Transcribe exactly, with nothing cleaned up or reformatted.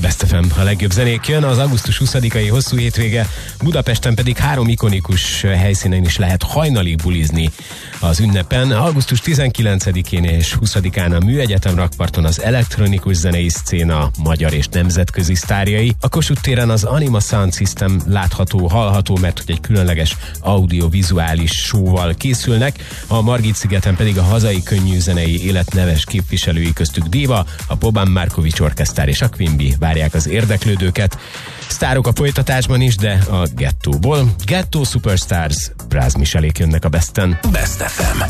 Best ef em, a legjobb zenék jön, az augusztus huszadikai hosszú hétvége, Budapesten pedig három ikonikus helyszínen is lehet hajnalig bulizni az ünnepen. augusztus tizenkilencedikén és huszadikán a Műegyetem rakparton az elektronikus zenei szcéna magyar és nemzetközi sztárjai. A Kossuth téren az Anima Sound System látható, hallható, mert hogy egy különleges audiovizuális show-val készülnek. A Margit-szigeten pedig a hazai könnyű zenei élet neves képviselői, köztük Diva, a Boban Markovics Orkesztár és a Quimby várják az érdeklődőket. Sztárok a folytatásban is, de a gettóból. Ghetto Superstars, Bráz Michelék jönnek a Besten. Best ef em.